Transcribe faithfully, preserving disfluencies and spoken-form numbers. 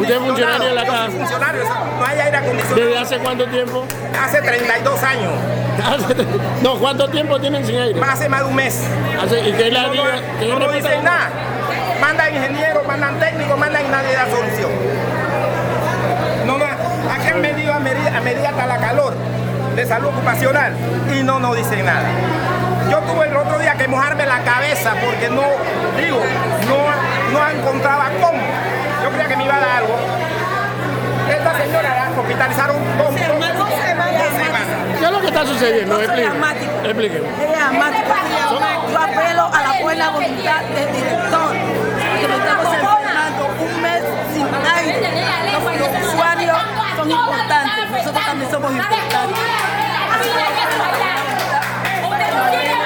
¿Usted es funcionario de la casa? Funcionario, no hay aire acondicionado. ¿Desde hace cuánto tiempo? Hace treinta y dos años. No, ¿cuánto tiempo tienen sin aire? Hace más de un mes. Hace, ¿Y qué es la No, no, diga? ¿Qué no, no dicen nada. Mandan ingenieros, mandan técnicos, mandan y nadie da solución. No, no, aquí han medido a medida, a medida hasta la calor de salud ocupacional y no nos dicen nada. Yo tuve el otro día que mojarme la cabeza porque no, digo, no, no encontraba cómo. Yo creía que me iba a dar algo. Esta señora la hospitalizaron dos, dos, dos semanas. ¿Qué es lo que está sucediendo? Yo soy asmático. Explíqueme. Ella es asmático. Yo apelo a la buena voluntad del director, que nos estamos enfermando un mes sin aire. Los, los usuarios son importantes, nosotros también somos importantes. Así que,